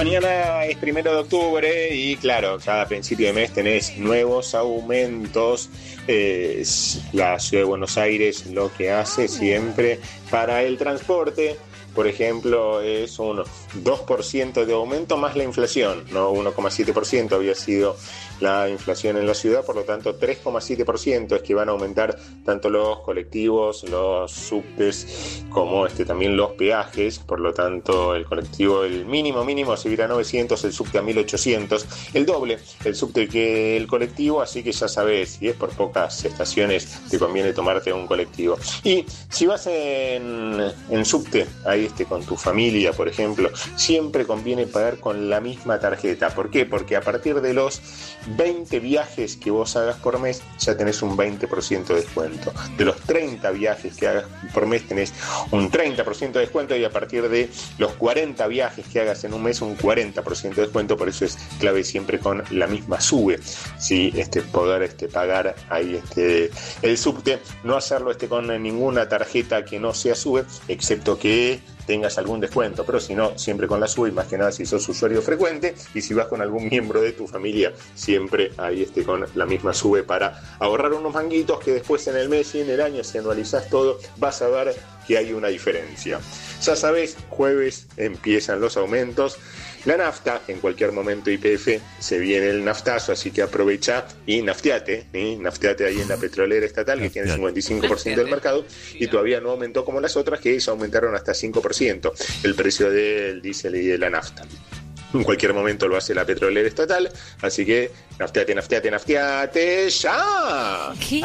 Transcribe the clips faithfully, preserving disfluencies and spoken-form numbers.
Mañana es primero de octubre y claro, cada principio de mes tenés nuevos aumentos. Eh, la Ciudad de Buenos Aires lo que hace siempre para el transporte, por ejemplo, es un dos por ciento de aumento más la inflación, no uno coma siete por ciento había sido la inflación en la ciudad, por lo tanto tres coma siete por ciento es que van a aumentar tanto los colectivos, los subtes, como este, también los peajes. Por lo tanto, el colectivo, el mínimo mínimo seguirá a novecientos, el subte a mil ochocientos, el doble el subte que el colectivo, así que ya sabes, si es por pocas estaciones te conviene tomarte un colectivo. Y si vas en, en subte, ahí este, con tu familia, por ejemplo, siempre conviene pagar con la misma tarjeta. ¿Por qué? Porque a partir de los veinte viajes que vos hagas por mes ya tenés un veinte por ciento de descuento. De los treinta viajes que hagas por mes tenés un treinta por ciento de descuento, y a partir de los cuarenta viajes que hagas en un mes un cuarenta por ciento de descuento. Por eso es clave siempre con la misma SUBE, ¿sí? este, poder este, pagar ahí este, el subte, no hacerlo este, con ninguna tarjeta que no sea SUBE, excepto que tengas algún descuento, pero si no, siempre con la SUBE, más que nada si sos usuario frecuente, y si vas con algún miembro de tu familia, siempre ahí esté con la misma SUBE para ahorrar unos manguitos que después en el mes y en el año, si anualizás todo, vas a ver que hay una diferencia. Ya sabés, jueves empiezan los aumentos. La nafta, en cualquier momento Y P F se viene el naftazo, así que aprovecha y nafteate, ¿sí? Nafteate ahí en la petrolera estatal, que tiene el cincuenta y cinco por ciento del mercado, y todavía no aumentó como las otras, que aumentaron hasta cinco por ciento el precio del diésel y de la nafta. En cualquier momento lo hace la petrolera estatal, así que nafteate, nafteate, nafteate, ¡ya! ¿Qué?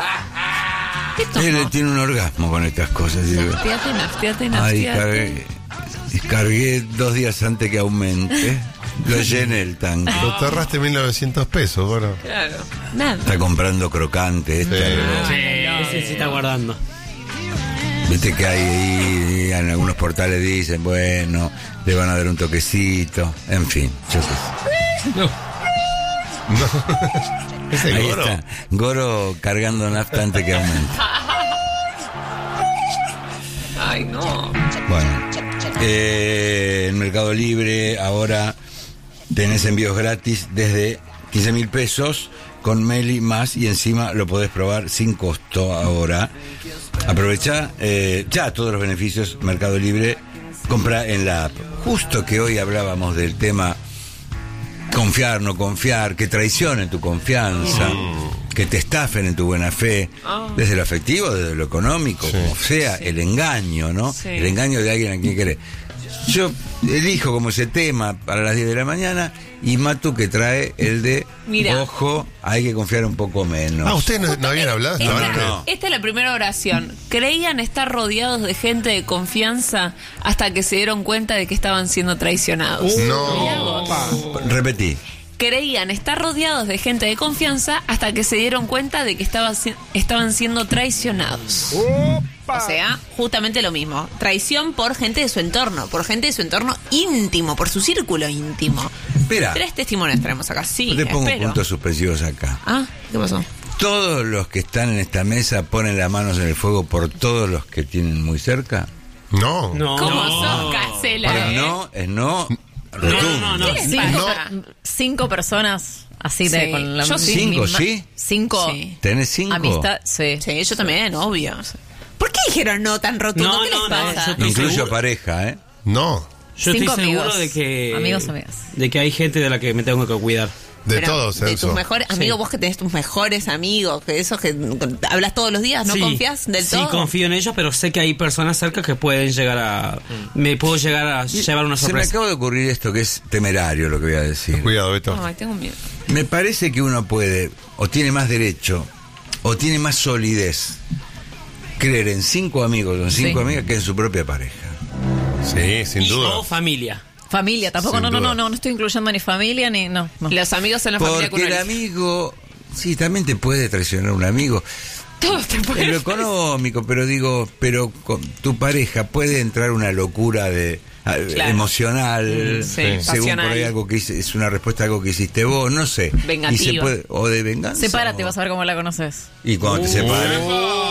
Él tiene un orgasmo con estas cosas. Nafteate, nafteate, nafteate. Ay, cargué, cargué dos días antes que aumente. Lo llené el tanque. Lo te ahorraste mil novecientos pesos, bueno. Claro, nada. Está comprando crocante. Sí. Esta, Sí, ese se está guardando. Viste que hay ahí, en algunos portales dicen, bueno, le van a dar un toquecito. En fin, yo sé. No. Ese Ahí Goro. está, Goro cargando nafta antes que aumente. Ay, no. Bueno, eh, en Mercado Libre ahora tenés envíos gratis desde quince mil pesos con Meli más, y encima lo podés probar sin costo ahora. Aprovechá eh, ya todos los beneficios Mercado Libre, compra en la app. Justo que hoy hablábamos del tema confiar, no confiar, que traicionen tu confianza, mm. que te estafen en tu buena fe, oh. desde lo afectivo, desde lo económico, sí. como sea, sí. el engaño, ¿no? Sí. El engaño de alguien a quien querés. Yo elijo como ese tema para las diez de la mañana, y Matu que trae el de Mira. Ojo, hay que confiar un poco menos. Ah, ¿ustedes no, no habían hablado? Esta, No, no. esta es la primera oración. Creían estar rodeados de gente de confianza hasta que se dieron cuenta de que estaban siendo traicionados. Uh, no. Repetí. Creían estar rodeados de gente de confianza hasta que se dieron cuenta de que estaba, estaban siendo traicionados. O sea, justamente lo mismo. Traición por gente de su entorno, por gente de su entorno íntimo, por su círculo íntimo. Espera. Tres testimonios traemos acá, sí. Te pongo espero. puntos suspensivos acá. Ah, ¿qué pasó? ¿Todos los que están en esta mesa ponen las manos en el fuego por todos los que tienen muy cerca? No. No. ¿Cómo no. sos, Casela? Pero eh? no, es no. No, no, no. ¿Qué les Cinco, pasa? cinco personas así de Sí. con la Yo ¿Cinco, misma- sí? Cinco. Sí. ¿Tenés cinco? Amistad, sí. Sí, yo también, obvio. ¿Por qué dijeron no tan rotundo? No, ¿Qué no, les no, pasa? yo estoy Incluyo seguro. pareja, ¿eh? No. Yo Cinco estoy seguro amigos. de que Amigos, amigas. de que hay gente de la que me tengo que cuidar. De Pero, todos, de eso. tus mejores amigos, Sí. vos que tenés tus mejores amigos, que esos que hablas todos los días, ¿no Sí. confías del Sí, todo? confío en ellos, pero sé que hay personas cerca que pueden llegar a... Me puedo llegar a llevar una Se me sorpresa. acaba de ocurrir esto que es temerario lo que voy a decir. Cuidado, Beto. Ay, tengo miedo. Me parece que uno puede, o tiene más derecho, o tiene más solidez, creer en cinco amigos o en cinco Sí. amigas que en su propia pareja. Sí, sin Y duda. o familia. Familia, tampoco, Sin no, no, duda. no, no, no estoy incluyendo ni familia ni. No, no. Los amigos son la familia Porque con el amigo, sí, también te puede traicionar un amigo. Todos te pueden En lo económico, pero digo, pero con tu pareja puede entrar una locura de claro. emocional, sí, según pasional. por ahí algo que hice, es una respuesta a algo que hiciste vos, no sé. Vengativa. Y se puede, o de venganza. Sepárate, o... vas a ver cómo la conoces. Y cuando te separes.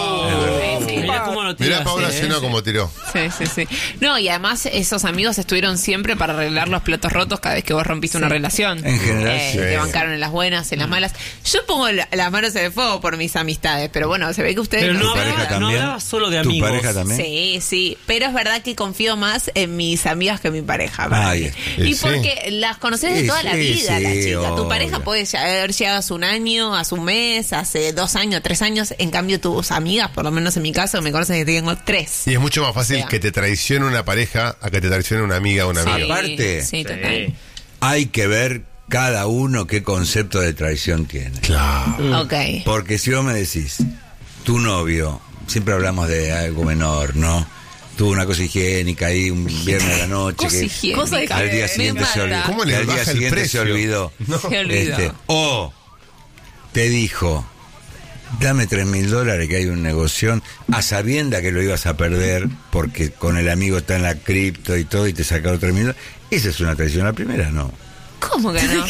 Mirá cómo lo tiras. Mirá Paula eh. Llenó como tiró. Sí, sí, sí. No, y además esos amigos estuvieron siempre para arreglar los platos rotos cada vez que vos rompiste una relación. En general, Eh, sí. Te bancaron en las buenas, en las malas. Yo pongo la- las manos en el fuego por mis amistades, pero bueno, se ve que ustedes Pero no no ¿Tu se pareja hablaba, ven. no también? hablaba solo de ¿Tu amigos. pareja también? Sí, sí, pero es verdad que confío más en mis amigas que en mi pareja. para Ahí mí. está. Y Sí. porque las conoces de Sí, toda la sí, vida, la sí, chica. Tu obvio. pareja puede ya- haber llegado hace un año, hace un mes, hace dos años, tres años. En cambio, tus amigas, por lo menos en mi caso, me conocen que tengo tres. Y es mucho más fácil O sea. que te traicione una pareja a que te traicione una amiga o un Sí, amigo. Aparte. sí, total. Hay que ver cada uno qué concepto de traición tiene. Claro. Ok. Porque si vos me decís, tu novio, siempre hablamos de algo menor, ¿no? Tuvo una cosa higiénica ahí un viernes a la noche. Cosa que higiénica. Cosa higiénica. al día Me siguiente se mata. olvidó. ¿Cómo le que al día baja el siguiente precio? se olvidó. No. Se olvidó. Este, o te dijo, dame tres mil dólares que hay un negocio, a sabienda que lo ibas a perder porque con el amigo está en la cripto y todo y te sacaron tres mil dólares. Esa es una traición. La primera no. ¿Cómo que no?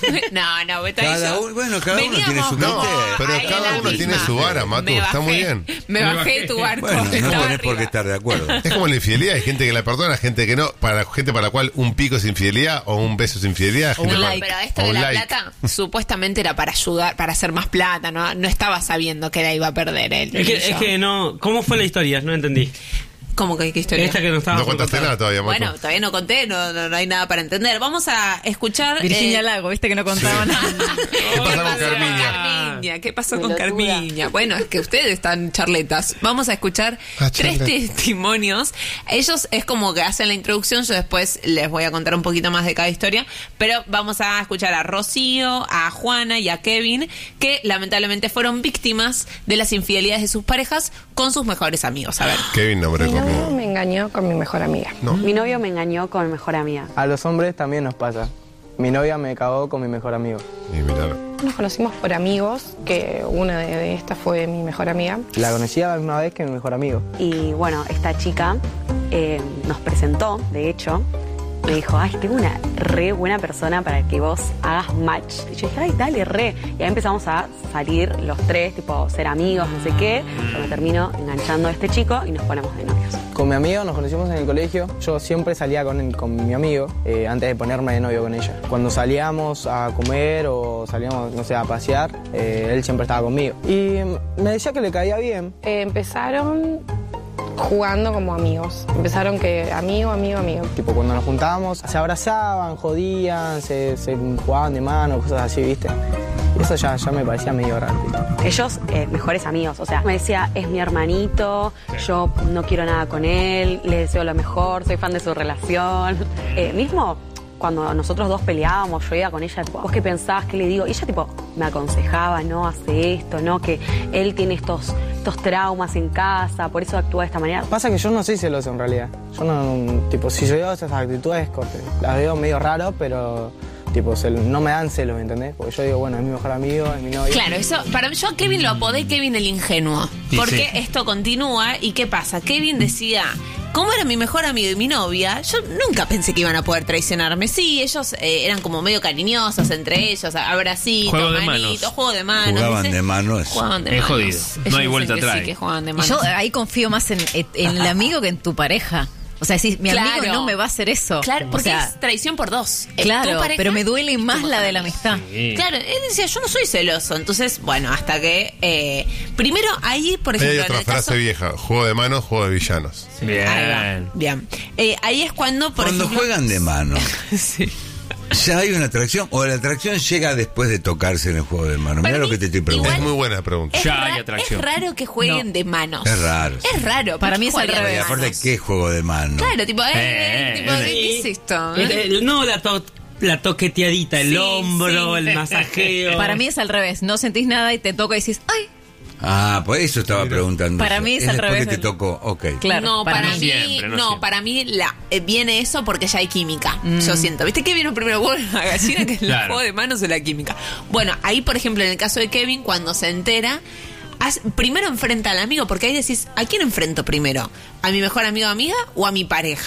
no, no, Beto, Cada yo- uno- bueno, cada uno veníamos tiene su como criterio. Pero ahí en cada la uno tiene misma. su vara, Matu, Me está muy bajé, bien. Me bajé de tu barco. Bueno, no estaba tenés por qué arriba. estar de acuerdo. Es como la infidelidad, hay gente que la perdona, gente que no. Para gente para la cual un pico es infidelidad o un beso es infidelidad. gente No, para- pero esto o de un la like. plata supuestamente era para ayudar, para hacer más plata, no, no estaba sabiendo que la iba a perder él. Es que, ni yo. es que no. ¿Cómo fue la historia? No entendí. ¿Cómo que qué historia? Esta que no estaba. No por contaste contar. nada todavía, Matu. Bueno, todavía no conté, no, no, no hay nada para entender. Vamos a escuchar. Virginia eh, Lago, viste que no contaba nada. ¿Qué pasa con Carmiña? Carmiña? ¿Qué pasó con Carmiña? Bueno, es que ustedes están charletas. Vamos a escuchar Ah, tres charleta. testimonios. Ellos es como que hacen la introducción, yo después les voy a contar un poquito más de cada historia, pero vamos a escuchar a Rocío, a Juana y a Kevin, que lamentablemente fueron víctimas de las infidelidades de sus parejas con sus mejores amigos. A ver. Kevin, nombre Mi novio conmigo. me engañó con mi mejor amiga. No. Mi novio me engañó con mi mejor amiga. A los hombres también nos pasa. Mi novia me cagó con mi mejor amigo. Y mirá. Nos conocimos por amigos, que una de, de estas fue mi mejor amiga. La conocí a la misma vez que mi mejor amigo. Y bueno, esta chica eh, nos presentó, de hecho, me dijo, ay, tengo una re buena persona para que vos hagas match. Y yo dije, ay, dale, re. Y ahí empezamos a salir los tres, tipo, ser amigos, no sé qué. Yo me termino enganchando a este chico y nos ponemos de novios. Con mi amigo nos conocimos en el colegio. Yo siempre salía con, con mi amigo eh, antes de ponerme de novio con ella. Cuando salíamos a comer o salíamos, no sé, a pasear, eh, él siempre estaba conmigo. Y me decía que le caía bien. Eh, empezaron jugando como amigos. Empezaron que amigo, amigo, amigo. Tipo, cuando nos juntábamos, se abrazaban, jodían, se, se jugaban de mano, cosas así, ¿viste? Y eso ya, ya me parecía medio raro, ¿viste? Ellos, eh, mejores amigos, o sea, me decía, es mi hermanito, yo no quiero nada con él, le deseo lo mejor, soy fan de su relación. Eh, mismo cuando nosotros dos peleábamos, yo iba con ella, tipo, ¿vos qué pensabas? ¿Qué le digo? Y ella, tipo, me aconsejaba, no, hace esto, no, que él tiene estos, estos traumas en casa, por eso actúa de esta manera. Pasa que yo no soy celoso en realidad. Yo no, tipo, si yo veo esas actitudes, corte, las veo medio raro, pero tipo, se- no me dan celos, ¿me entendés? Porque yo digo, bueno, es mi mejor amigo, es mi novio. Claro, eso, para mí, yo a Kevin lo apodé Kevin el ingenuo. Y Porque sí. esto continúa y ¿qué pasa? Kevin decía, como era mi mejor amigo y mi novia, yo nunca pensé que iban a poder traicionarme. Sí, ellos eh, eran como medio cariñosos entre ellos, abracitos, Juego de manitos, manos. juego de manos. Jugaban ¿viste? de manos. Jugaban de Es manos. jodido. Ellos No hay dicen vuelta que atrás. Sí, que jugaban de Y manos. yo ahí confío más en, en el amigo que en tu pareja. O sea, si mi Claro. amigo no me va a hacer eso. Claro, O porque sea, es traición por dos. Es claro, tu pareja pero me duele y tu más mejor la de la amigo. amistad. Sí. Claro, él decía, yo no soy celoso. Entonces, bueno, hasta que... eh, primero, ahí, por Ahí ejemplo... hay en otra el frase caso- vieja, juego de manos, juego de villanos. Ahí va, Bien. bien. Eh, ahí es cuando, por Cuando ejemplo... juegan de mano, Sí. ¿ya hay una atracción o la atracción llega después de tocarse en el juego de mano? Para Mira lo mí, que te estoy preguntando. Es muy buena pregunta. Es, Ya ra- hay atracción. es raro que jueguen de manos. Es raro. Es raro. Para ¿por mí qué es al jugarían de Y revés. aparte, manos? ¿qué juego de mano? Claro, tipo, eh, Eh, tipo, eh, ¿qué es esto? El- el- no la, to- la toqueteadita, el Sí, hombro, sí. el masajeo. Para mí es al revés. No sentís nada y te toca y decís, ay, Ah, pues eso estaba preguntando. Para yo. mí es al después revés que te del- tocó, ok. claro. no, para, para mí, mí siempre, no no, siempre. para mí la, eh, viene eso porque ya hay química. Yo siento. ¿Viste qué vino primero huevo en la gallina que el Claro. juego de manos o la química? Bueno, ahí, por ejemplo, en el caso de Kevin, cuando se entera, haz- primero enfrenta al amigo, porque ahí decís, ¿a quién enfrento primero? ¿A mi mejor amigo o amiga o a mi pareja?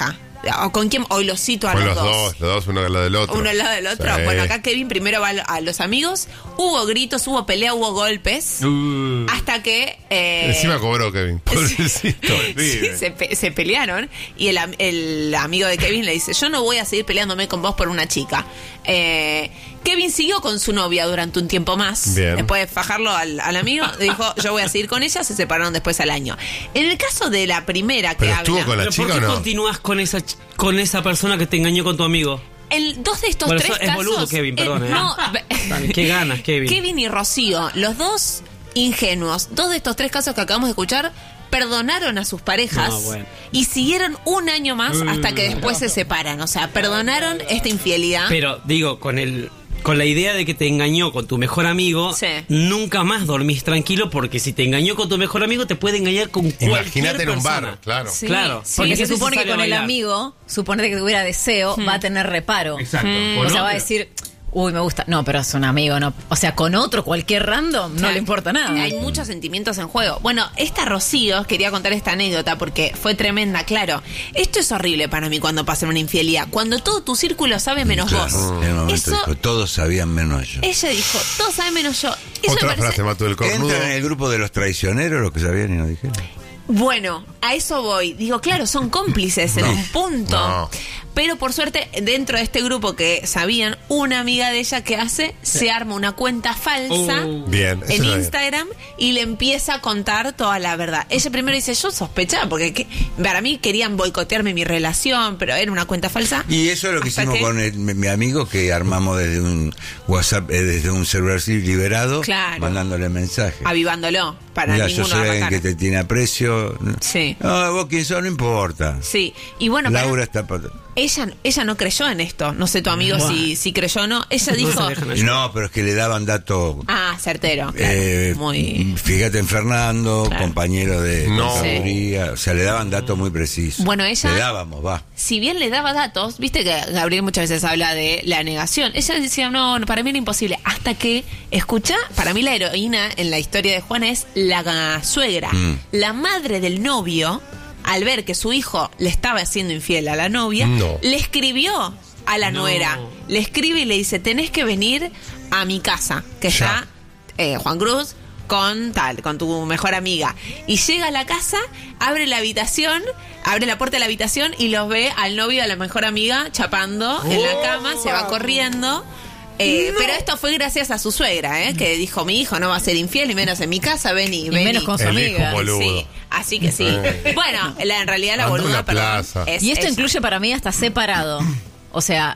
o con quién, hoy los cito a Con los, los dos. dos, los dos, uno al lado del otro. Uno al lado del otro. Sí. Bueno, acá Kevin primero va a los amigos. Hubo gritos, hubo pelea, hubo golpes. Uh. Hasta que. Eh, Encima cobró Kevin. Pobrecito. sí, se, pe- se pelearon. Y el, am- el amigo de Kevin le dice: yo no voy a seguir peleándome con vos por una chica. Eh, Kevin siguió con su novia durante un tiempo más. Bien. Después de fajarlo al, al amigo, dijo: yo voy a seguir con ella. Se separaron después al año. En el caso de la primera que ¿Pero habla. estuvo con la ¿Pero chica por qué o no? continúas con esa, ch- con esa persona que te engañó con tu amigo? En dos de estos Bueno, tres eso es casos. boludo, Kevin, perdón, eh, ¿eh? no, Dale, qué ganas, Kevin. Kevin y Rocío, los dos ingenuos. Dos de estos tres casos que acabamos de escuchar perdonaron a sus parejas No, bueno. y siguieron un año más hasta que después se separan. O sea, perdonaron esta infidelidad. Pero digo, con el con la idea de que te engañó con tu mejor amigo, Sí. nunca más dormís tranquilo, porque si te engañó con tu mejor amigo te puede engañar con cualquier Imagínate en un persona. bar, claro. Sí, Claro, sí. Porque ¿qué se te supone que sale con a el bailar? amigo, suponete que tuviera deseo, va a tener reparo. Exacto. Mm. ¿O O sea, no? va a decir, uy, me gusta. No, pero es un amigo, no. O sea, con otro, cualquier random, no Claro. le importa nada. Hay muchos sentimientos en juego. Bueno, esta Rocío, quería contar esta anécdota porque fue tremenda, claro. Esto es horrible para mí cuando pasa una infidelidad. Cuando todo tu círculo sabe menos Claro, vos. en el momento Eso, dijo, todos sabían menos yo. ella dijo, todos saben menos yo. Eso Otra me parece- frase, Mató del cornudo. Entran en el grupo de los traicioneros, los que sabían y no dijeron. Bueno, a eso voy. Digo, claro, son cómplices en No. un punto. No. Pero por suerte, dentro de este grupo que sabían, una amiga de ella que hace, se arma una cuenta falsa Uh. Bien, eso en está bien. Instagram y le empieza a contar toda la verdad. Ella primero dice, yo sospechaba, porque que- para mí querían boicotearme mi relación, pero era una cuenta falsa. Y eso es lo que Hasta hicimos que- con el- mi, mi amigo, que armamos desde un WhatsApp, eh, desde un celular así liberado, Claro. mandándole mensajes. Avivándolo, para Mira, yo ninguno soy alguien arrancar. que te tiene aprecio. Sí. No, vos quién sos, no importa. Sí, y bueno, para- Laura está... pa- ella, ella no creyó en esto. No sé tu amigo Buah. si, si creyó o no. Ella No dijo... se dejan ayudar. No, pero es que le daban datos... Ah, certero. Claro. Eh, Muy... Fíjate en Fernando, Claro. compañero de No. contaduría, o sea, le daban datos muy precisos. Bueno, ella- Le dábamos, va. Si bien le daba datos, viste que Gabriel muchas veces habla de la negación. Ella decía, no, no, para mí era imposible. Hasta que, escucha, para mí la heroína en la historia de Juana es la suegra. Mm. La madre del novio, al ver que su hijo le estaba haciendo infiel a la novia, No. le escribió a la No. nuera. Le escribe y le dice, tenés que venir a mi casa, que Ya. está eh, Juan Cruz con tal, con tu mejor amiga. Y llega a la casa, abre la habitación, abre la puerta de la habitación y los ve al novio y a la mejor amiga chapando en la cama, se va corriendo. Eh, Pero esto fue gracias a su suegra, ¿eh? Que dijo, mi hijo no va a ser infiel, y menos en mi casa, vení, Y vení. menos con su El hijo amiga. boludo. Sí, así que sí. Bueno, la, en realidad la Anda a boluda, una perdón, plaza. es Y esto ella. incluye para mí hasta separado. O sea,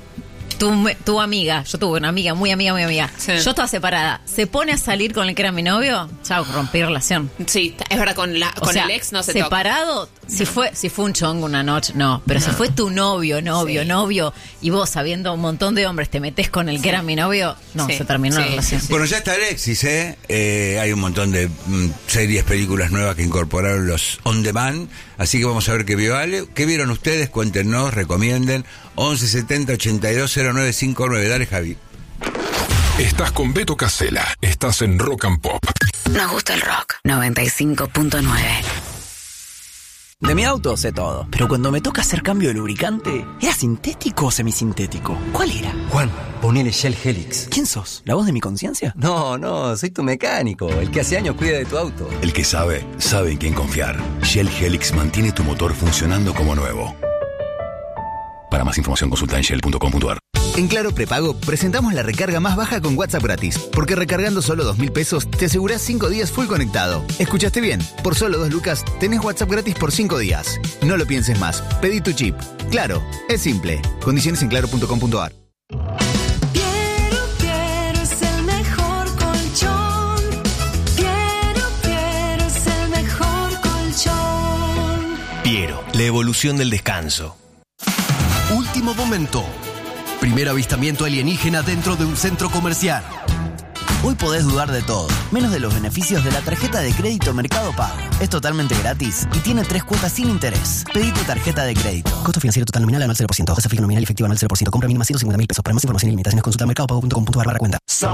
tu, me- tu amiga, yo tuve una amiga, muy amiga, muy amiga. Sí. Yo estaba separada. Se pone a salir con el que era mi novio, chao, rompí relación. Sí, es verdad, con, la, O con sea, el ex no se toca. separado, si fue, si fue un chongo una noche, no. Pero si fue tu novio, novio, Sí. novio, y vos sabiendo un montón de hombres te metés con el que era mi novio, no, Sí. se terminó la Sí, relación. sí, Bueno, ya está Alexis, ¿eh? Eh, Hay un montón de mm, series, películas nuevas que incorporaron los on demand. Así que vamos a ver qué vio Ale. ¿Qué vieron ustedes? Cuéntenos, recomienden. once setenta ochenta y dos cero nueve cincuenta y nueve. Dale, Javi. Estás con Beto Casella. Estás en Rock and Pop. Nos gusta el rock. noventa y cinco punto nueve. De mi auto sé todo, pero cuando me toca hacer cambio de lubricante, ¿era sintético o semisintético? ¿Cuál era? Juan, ponele Shell Helix. ¿Quién sos? ¿La voz de mi conciencia? No, no, soy tu mecánico, el que hace años cuida de tu auto. El que sabe, sabe en quién confiar. Shell Helix mantiene tu motor funcionando como nuevo. Para más información consulta en shell punto com punto a r. En Claro Prepago presentamos la recarga más baja con WhatsApp gratis, porque recargando solo dos mil pesos te asegurás cinco días full conectado. ¿Escuchaste bien? Por solo dos lucas tenés WhatsApp gratis por cinco días. No lo pienses más, pedí tu chip. Claro, es simple. Condiciones en claro punto com punto a r. Piero, Piero es el mejor colchón. Piero, Piero es el mejor colchón. Piero, la evolución del descanso. Último momento. Primer avistamiento alienígena dentro de un centro comercial. Hoy podés dudar de todo, menos de los beneficios de la tarjeta de crédito Mercado Pago. Es totalmente gratis y tiene tres cuotas sin interés. Pedí tu tarjeta de crédito. Costo financiero total nominal anual cero por ciento. Tasa fija nominal efectiva anual cero por ciento. Compra mínima ciento cincuenta mil pesos. Para más información y limitaciones consulta mercado pago punto com punto a r barra cuenta.